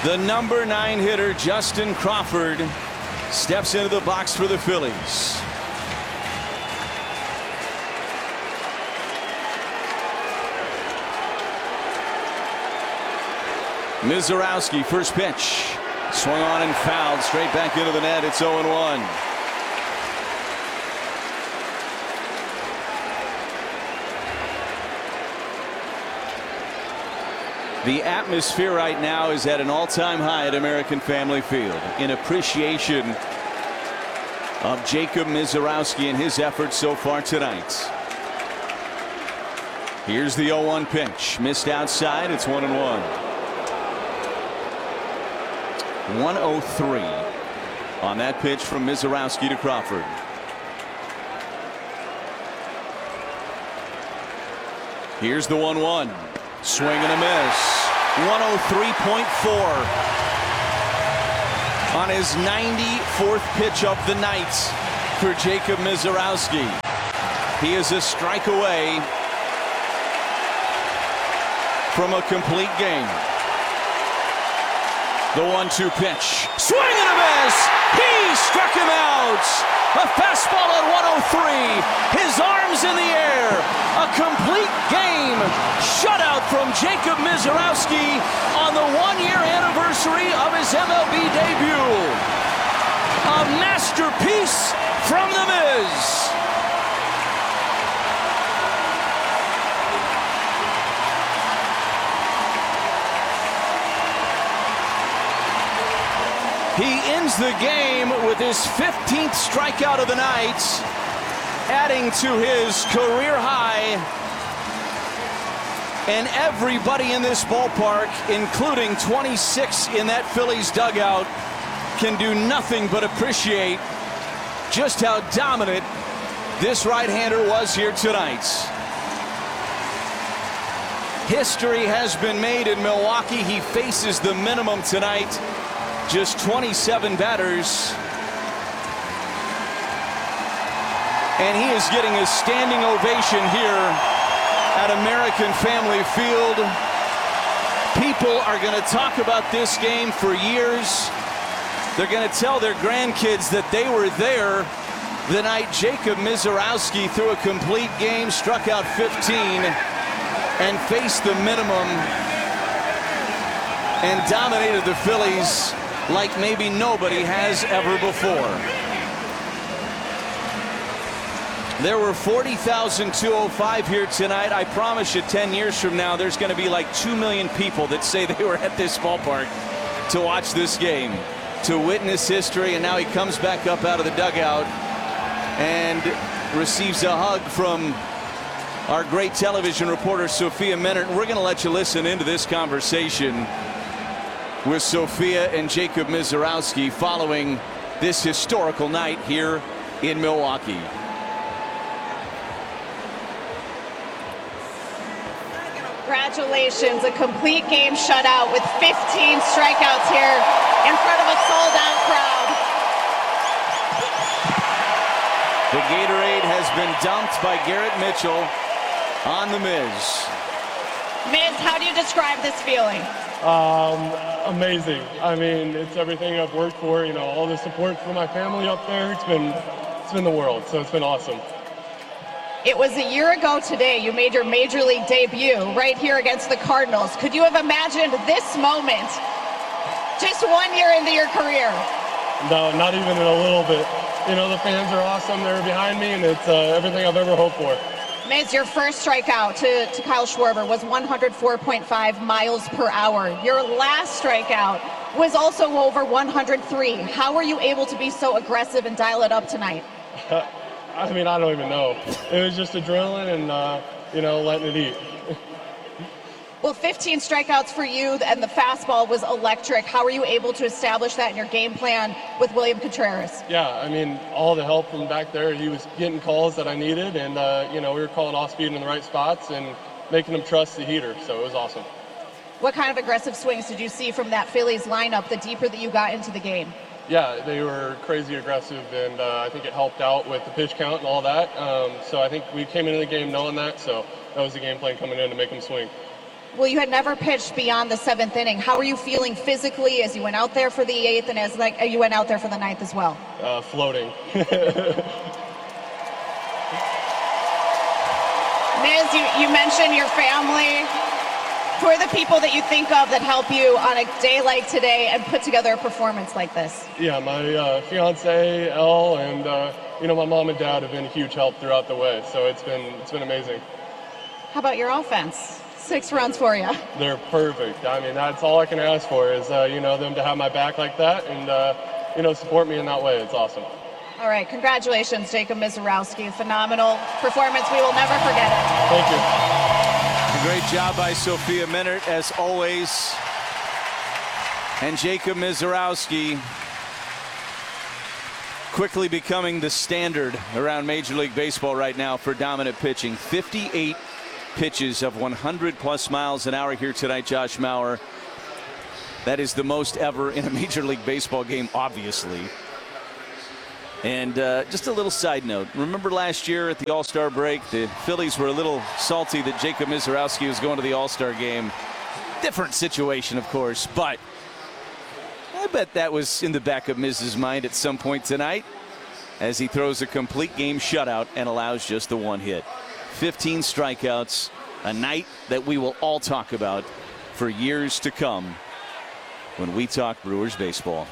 The number 9 hitter, Justin Crawford, steps into the box for the Phillies. Misiorowski, first pitch. Swung on and fouled straight back into the net. It's 0-1. The atmosphere right now is at an all-time high at American Family Field in appreciation of Jacob Misiorowski and his efforts so far tonight. Here's the 0-1 pitch. Missed outside. It's 1-1. 103 on that pitch from Misiorowski to Crawford. Here's the 1-1. Swing and a miss. 103.4 on his 94th pitch of the night for Jacob Misiorowski. He is a strike away from a complete game. The 1-2 pitch. Swing and a miss. He struck him out. A fastball at 103. His arms in the air. A complete game shutout from Jacob Misiorowski on the 1-year anniversary of his MLB debut. A masterpiece from the Miz. He ends the game with his 15th strikeout of the night, adding to his career high. And everybody in this ballpark, including 26 in that Phillies dugout, can do nothing but appreciate just how dominant this right-hander was here tonight. History has been made in Milwaukee. He faces the minimum tonight. Just 27 batters. And he is getting a standing ovation here at American Family Field. People are going to talk about this game for years. They're going to tell their grandkids that they were there the night Jacob Misiorowski threw a complete game, struck out 15, and faced the minimum and dominated the Phillies like maybe nobody has ever before. There were 40,205 here tonight. I promise you 10 years from now there's going to be like 2 million people that say they were at this ballpark to watch this game, to witness history. And now he comes back up out of the dugout and receives a hug from our great television reporter Sophia Minnaert. We're going to let you listen into this conversation with Sophia and Jacob Misiorowski following this historical night here in Milwaukee. Congratulations, a complete game shutout with 15 strikeouts here in front of a sold-out crowd. The Gatorade has been dumped by Garrett Mitchell on the Miz. Miz, how do you describe this feeling? Amazing. I mean, it's everything I've worked for. You know, all the support from my family up there. It's been the world. So it's been awesome. It was a year ago today you made your major league debut right here against the Cardinals. Could you have imagined this moment just 1 year into your career? No, not even in a little bit. You know, the fans are awesome. They're behind me, and it's everything I've ever hoped for. Miz, your first strikeout to Kyle Schwarber was 104.5 miles per hour. Your last strikeout was also over 103. How were you able to be so aggressive and dial it up tonight? I mean, I don't even know. It was just adrenaline and, you know, letting it eat. Well, 15 strikeouts for you, and the fastball was electric. How were you able to establish that in your game plan with William Contreras? Yeah, I mean, all the help from back there. He was getting calls that I needed, and, you know, we were calling off speed in the right spots and making him trust the heater, so it was awesome. What kind of aggressive swings did you see from that Phillies lineup the deeper that you got into the game? Yeah, they were crazy aggressive, and I think it helped out with the pitch count and all that. So I think we came into the game knowing that, so that was the game plan coming in to make them swing. Well, you had never pitched beyond the 7th inning. How were you feeling physically as you went out there for the 8th and as you went out there for the 9th as well? Floating. Miz, you mentioned your family. Who are the people that you think of that help you on a day like today and put together a performance like this? Yeah, my fiance Elle, and my mom and dad have been a huge help throughout the way. So it's been amazing. How about your offense? 6 runs for you. They're perfect. I mean, that's all I can ask for is them to have my back like that and support me in that way. It's awesome. All right, congratulations, Jacob Misiorowski. Phenomenal performance. We will never forget it. Thank you. Great job by Sophia Minnaert, as always. And Jacob Misiorowski quickly becoming the standard around Major League Baseball right now for dominant pitching. 58 pitches of 100-plus miles an hour here tonight, Josh Mauer. That is the most ever in a Major League Baseball game, obviously. And just a little side note. Remember last year at the All-Star break, the Phillies were a little salty that Jacob Misiorowski was going to the All-Star game. Different situation, of course, but I bet that was in the back of Miz's mind at some point tonight as he throws a complete game shutout and allows just the 1 hit. 15 strikeouts, a night that we will all talk about for years to come when we talk Brewers baseball.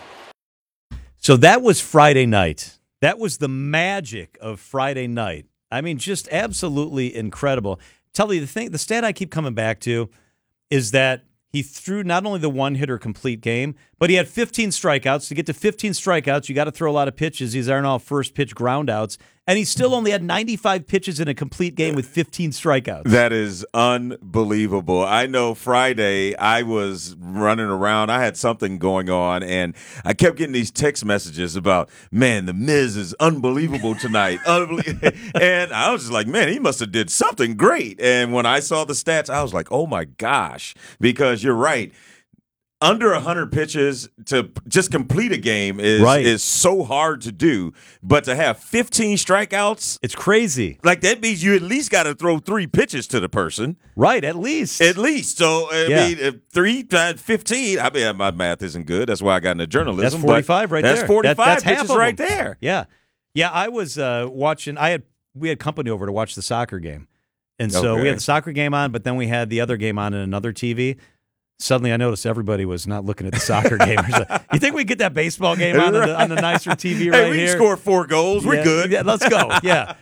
So that was Friday night. That was the magic of Friday night. I mean, just absolutely incredible. Tell you the stat I keep coming back to is that he threw not only the 1-hitter complete game, but he had 15 strikeouts. To get to 15 strikeouts, you got to throw a lot of pitches. These aren't all first pitch groundouts. And he still only had 95 pitches in a complete game with 15 strikeouts. That is unbelievable. I know Friday I was running around. I had something going on, and I kept getting these text messages about, man, the Miz is unbelievable tonight. And I was just like, man, he must have did something great. And when I saw the stats, I was like, oh, my gosh, because you're right. Under 100 pitches to just complete a game is so hard to do, but to have 15 strikeouts, it's crazy. Like that means you at least got to throw 3 pitches to the person, right? At least. So I mean, 3 times 15. I mean, my math isn't good. That's why I got into journalism. That's 45 right there. That's 45 that's pitches half of right them. there. Yeah. I was watching. We had company over to watch the soccer game, and so we had the soccer game on, but then we had the other game on in another TV. Suddenly, I noticed everybody was not looking at the soccer game. Like, you think we get that baseball game on the nicer TV right we here? Can score 4 goals. We're good. Yeah, let's go. Yeah.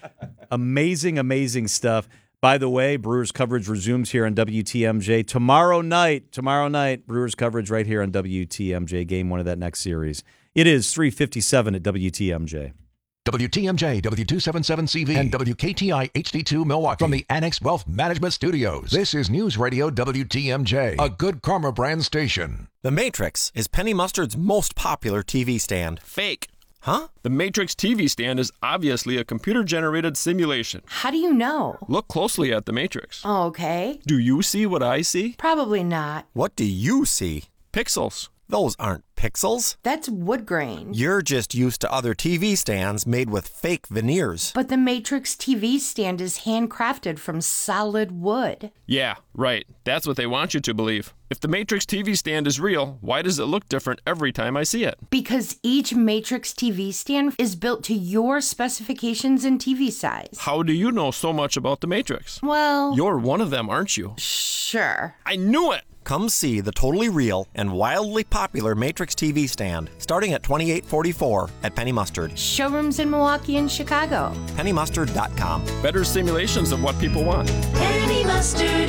Amazing stuff. By the way, Brewers coverage resumes here on WTMJ tomorrow night. Brewers coverage right here on WTMJ, game 1 of that next series. It is 3:57 at WTMJ. WTMJ, W277CV, and WKTI HD2 Milwaukee from the Annex Wealth Management Studios. This is News Radio WTMJ, a Good Karma brand station. The Matrix is Penny Mustard's most popular TV stand. Fake. Huh? The Matrix TV stand is obviously a computer-generated simulation. How do you know? Look closely at the Matrix. Oh, okay. Do you see what I see? Probably not. What do you see? Pixels. Those aren't pixels. That's wood grain. You're just used to other TV stands made with fake veneers. But the Matrix TV stand is handcrafted from solid wood. Yeah, right. That's what they want you to believe. If the Matrix TV stand is real, why does it look different every time I see it? Because each Matrix TV stand is built to your specifications and TV size. How do you know so much about the Matrix? Well... You're one of them, aren't you? Sure. I knew it! Come see the totally real and wildly popular Matrix TV stand, starting at $28.44 at Penny Mustard. Showrooms in Milwaukee and Chicago. PennyMustard.com. Better simulations of what people want. Penny Mustard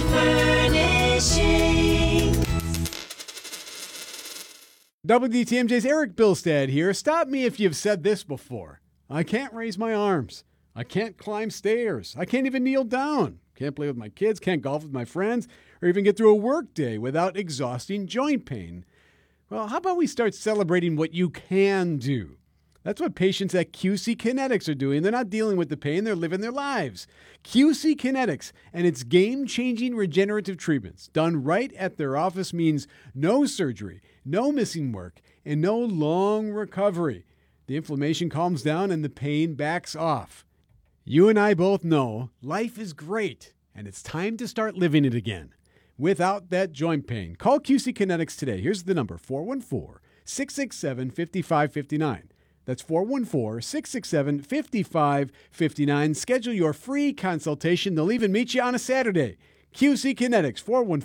Furnishing. WTMJ's Eric Bilstead here. Stop me if you've said this before. I can't raise my arms. I can't climb stairs. I can't even kneel down. Can't play with my kids, can't golf with my friends, or even get through a work day without exhausting joint pain. Well, how about we start celebrating what you can do? That's what patients at QC Kinetics are doing. They're not dealing with the pain, they're living their lives. QC Kinetics and its game-changing regenerative treatments done right at their office means no surgery, no missing work, and no long recovery. The inflammation calms down and the pain backs off. You and I both know life is great, and it's time to start living it again. without that joint pain. Call QC Kinetics today. Here's the number, 414-667-5559. That's 414-667-5559. Schedule your free consultation. They'll even meet you on a Saturday. QC Kinetics,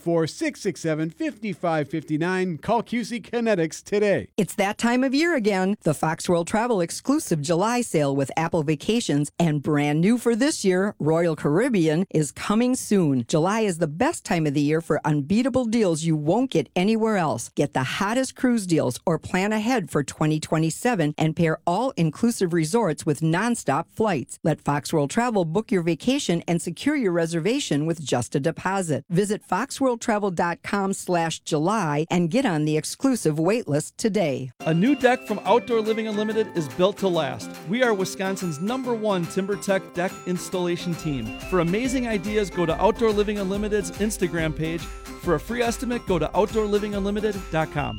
414-667-5559. Call QC Kinetics today. It's that time of year again. The Fox World Travel exclusive July sale with Apple Vacations, and brand new for this year, Royal Caribbean, is coming soon. July is the best time of the year for unbeatable deals you won't get anywhere else. Get the hottest cruise deals or plan ahead for 2027 and pair all-inclusive resorts with nonstop flights. Let Fox World Travel book your vacation and secure your reservation with just a deposit. Visit foxworldtravel.com/July and get on the exclusive waitlist today. A new deck from Outdoor Living Unlimited is built to last. We are Wisconsin's #1 TimberTech deck installation team. For amazing ideas, go to Outdoor Living Unlimited's Instagram page. For a free estimate, go to OutdoorLivingUnlimited.com.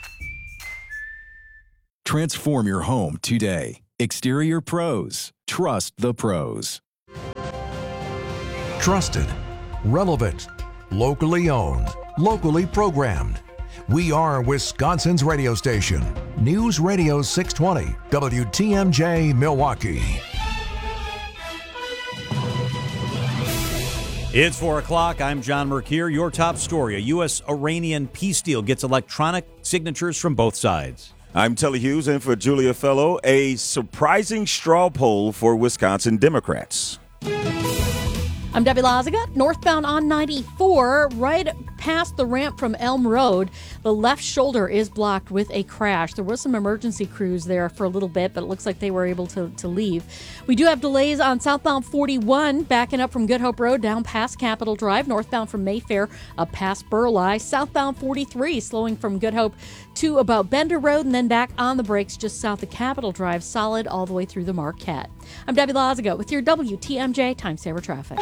Transform your home today. Exterior Pros. Trust the pros. Trusted, relevant, locally owned, locally programmed. We are Wisconsin's radio station. News Radio 620, WTMJ Milwaukee. It's 4 o'clock. I'm John Mercure. Your top story, a U.S.-Iranian peace deal gets electronic signatures from both sides. I'm Telly Hughes, in for Julia Fellow. A surprising straw poll for Wisconsin Democrats. I'm Debbie Lazaga, northbound on 94, right past the ramp from Elm Road. The left shoulder is blocked with a crash. There was some emergency crews there for a little bit, but it looks like they were able to leave. We do have delays on southbound 41, backing up from Good Hope Road down past Capitol Drive, northbound from Mayfair up past Burleigh, southbound 43, slowing from Good Hope to about Bender Road, and then back on the brakes just south of Capitol Drive, solid all the way through the Marquette. I'm Debbie Lazaga with your WTMJ Time Saver Traffic.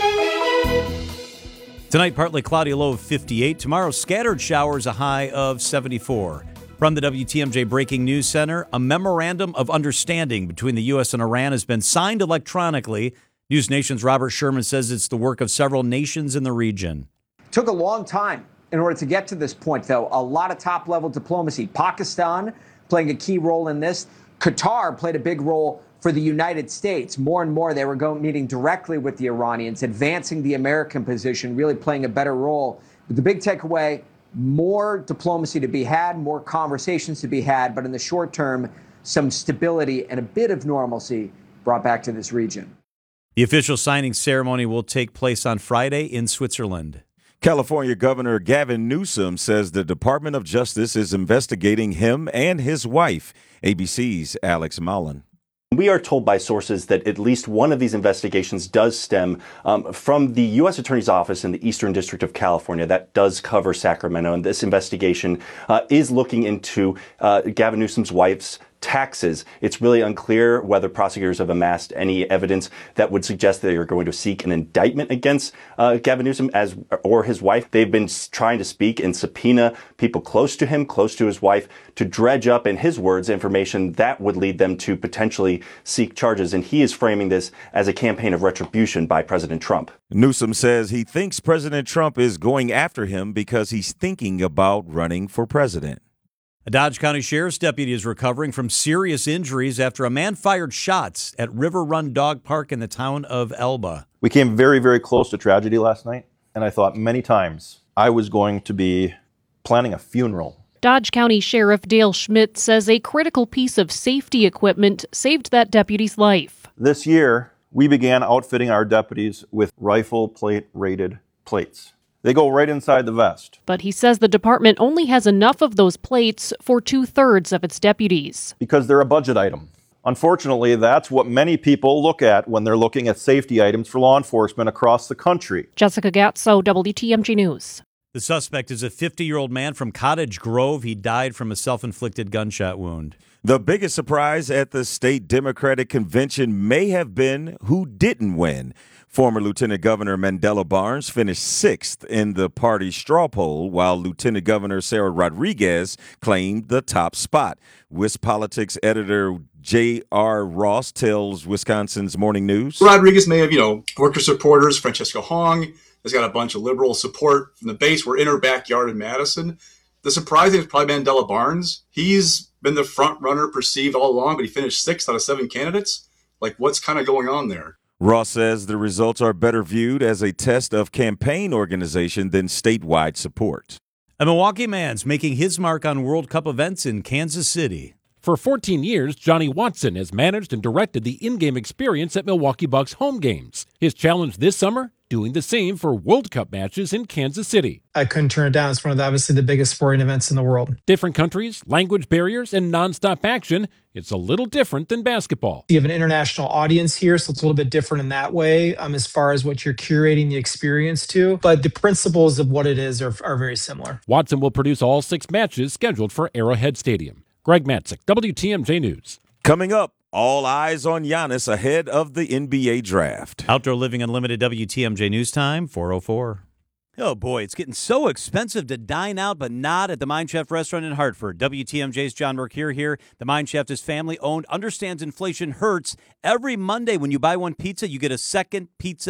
Tonight, partly cloudy, a low of 58. Tomorrow, scattered showers, a high of 74. From the WTMJ Breaking News Center, a memorandum of understanding between the U.S. and Iran has been signed electronically. News Nation's Robert Sherman says it's the work of several nations in the region. Took a long time in order to get to this point, though. A lot of top-level diplomacy. Pakistan playing a key role in this. Qatar played a big role for the United States. More and more, they were meeting directly with the Iranians, advancing the American position, really playing a better role. But the big takeaway, more diplomacy to be had, more conversations to be had, but in the short term, some stability and a bit of normalcy brought back to this region. The official signing ceremony will take place on Friday in Switzerland. California Governor Gavin Newsom says the Department of Justice is investigating him and his wife. ABC's Alex Mullen. We are told by sources that at least one of these investigations does stem from the U.S. Attorney's Office in the Eastern District of California. That does cover Sacramento. And this investigation is looking into Gavin Newsom's wife's taxes. It's really unclear whether prosecutors have amassed any evidence that would suggest that they are going to seek an indictment against Gavin Newsom or his wife. They've been trying to speak and subpoena people close to him, close to his wife, to dredge up, in his words, information that would lead them to potentially seek charges. And he is framing this as a campaign of retribution by President Trump. Newsom says he thinks President Trump is going after him because he's thinking about running for president. A Dodge County Sheriff's deputy is recovering from serious injuries after a man fired shots at River Run Dog Park in the town of Elba. We came very, very close to tragedy last night, and I thought many times I was going to be planning a funeral. Dodge County Sheriff Dale Schmidt says a critical piece of safety equipment saved that deputy's life. This year, we began outfitting our deputies with rifle plate-rated plates. They go right inside the vest. But he says the department only has enough of those plates for 2/3 of its deputies. Because they're a budget item. Unfortunately, that's what many people look at when they're looking at safety items for law enforcement across the country. Jessica Gatso, WTMJ News. The suspect is a 50-year-old man from Cottage Grove. He died from a self-inflicted gunshot wound. The biggest surprise at the state Democratic convention may have been who didn't win. Former Lieutenant Governor Mandela Barnes finished 6th in the party straw poll, while Lieutenant Governor Sarah Rodriguez claimed the top spot. WisPolitics editor J.R. Ross tells Wisconsin's Morning News. Rodriguez may have, worked with supporters, Francesca Hong, has got a bunch of liberal support from the base. We're in her backyard in Madison. The surprising has probably been Mandela Barnes. He's been the front runner perceived all along, but he finished 6th out of 7 candidates. Like, what's kind of going on there? Ross says the results are better viewed as a test of campaign organization than statewide support. A Milwaukee man's making his mark on World Cup events in Kansas City. For 14 years, Johnny Watson has managed and directed the in-game experience at Milwaukee Bucks home games. His challenge this summer, doing the same for World Cup matches in Kansas City. I couldn't turn it down. It's one of obviously the biggest sporting events in the world. Different countries, language barriers, and nonstop action. It's a little different than basketball. You have an international audience here, so it's a little bit different in that way as far as what you're curating the experience to. But the principles of what it is are very similar. Watson will produce all 6 matches scheduled for Arrowhead Stadium. Greg Matzik, WTMJ News. Coming up, all eyes on Giannis ahead of the NBA draft. Outdoor Living Unlimited WTMJ News Time, 4:04. Oh, boy, it's getting so expensive to dine out, but not at the Mine Chef restaurant in Hartford. WTMJ's John Mercure here. The Mine Chef is family-owned, understands inflation hurts. Every Monday when you buy one pizza, you get a second pizza